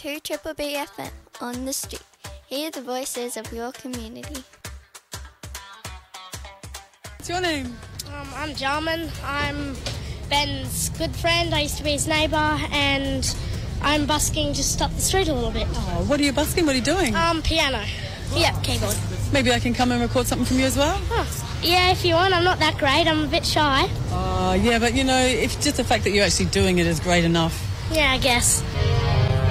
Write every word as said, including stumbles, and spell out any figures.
to Triple B F M on the street. Hear the voices of your community. What's your name? Um, I'm Jarman. I'm Ben's good friend. I used to be his neighbour, and I'm busking just up the street a little bit. Oh, what are you busking? What are you doing? Um, piano. Yeah, keyboard. Maybe I can come and record something from you as well? Oh, yeah, if you want. I'm not that great. I'm a bit shy. Oh, yeah, but you know, if just the fact that you're actually doing it is great enough. Yeah, I guess.